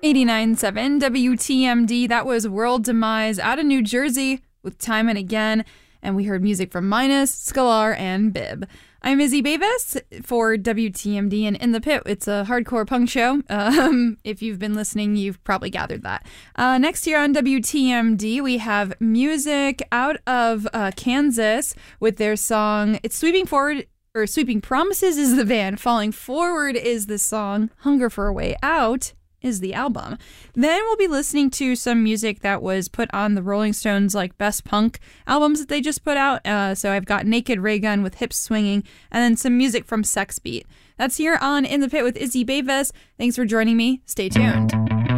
89.7 WTMD. That was World Demise out of New Jersey with Time and Again. And we heard music from Minus, Scalar, and Bib. I'm Izzy Bavis for WTMD and In the Pit. It's a hardcore punk show. If you've been listening, you've probably gathered that. Next year on WTMD, we have music out of Kansas with their song It's Sweeping Forward, or Sweeping Promises is the band. Falling Forward is the song. Hunger for a Way Out is the album. Then we'll be listening to some music that was put on the Rolling Stones like Best Punk albums that they just put out. So I've got Naked Raygun with Hips Swinging, and then some music from Sex Beat. That's here on In the Pit with Izzy Bavis. Thanks for joining me. Stay tuned.